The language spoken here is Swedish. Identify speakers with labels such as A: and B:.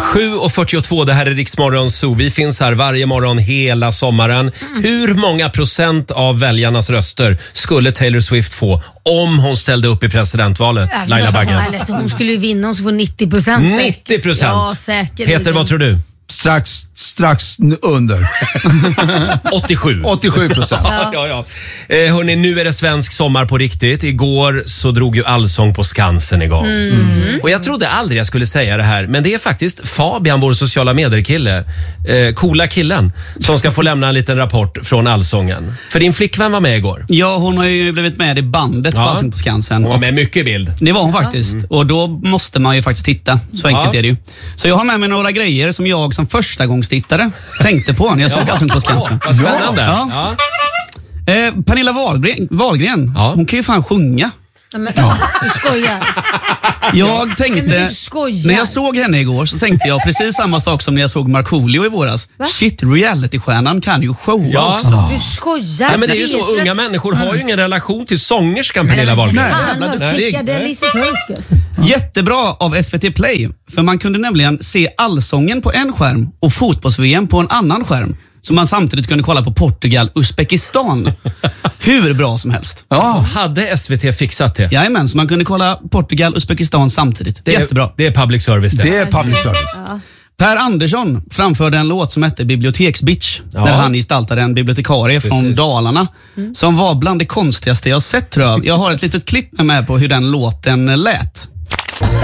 A: 7:42, det här är Rix Morgon Zoo. Vi finns här varje morgon hela sommaren. Hur många procent av väljarnas röster skulle Taylor Swift få om hon ställde upp i presidentvalet, Laila Bagge?
B: Alltså, hon skulle ju vinna, hon skulle få 90%.
A: 90%?
B: Ja, säkert.
A: Peter, vad tror du?
C: Strax under. 87%.
A: Ja. Hörrni, nu är det svensk sommar på riktigt. Igår så drog ju Allsång på Skansen igång. Och jag trodde aldrig jag skulle säga det här, men det är faktiskt Fabian, vår sociala medier-kille, coola killen, som ska få lämna en liten rapport från Allsången. För din flickvän var med igår.
D: Ja, hon har ju blivit med i bandet på Allsång på Skansen.
A: Hon var med mycket bild.
D: Det var hon faktiskt. Och då måste man ju faktiskt titta. Så enkelt är det ju. Så jag har med mig några grejer som jag som första gångstittare tänkte på när jag såg Allsång på Skansen.
A: Vad spännande.
D: Ja. Pernilla Wahlgren, hon kan ju fan sjunga.
B: Du skojar.
D: Jag tänkte, när jag såg henne igår så tänkte jag precis samma sak som när jag såg Markoolio i våras. Shit, reality-stjärnan kan ju showa också.
B: Du skojar.
A: Nej, men det är ju så, unga människor har ju ingen relation till sångerskan Pernilla Wahlgren.
D: Jättebra av SVT Play, för man kunde nämligen se Allsången på en skärm och fotbolls-VM på en annan skärm. Så man samtidigt kunde kolla på Portugal-Uzbekistan. Hur bra som helst.
A: Alltså, hade SVT fixat det?
D: Jajamän, så man kunde kolla Portugal-Uzbekistan samtidigt. Jättebra.
A: Det är public service det.
C: Det är public service.
D: Per Andersson framförde en låt som hette Biblioteksbitch. Där han gestaltade en bibliotekarie från Dalarna. Som var bland det konstigaste jag sett, tror jag. Jag har ett litet klipp med på hur den låten lät.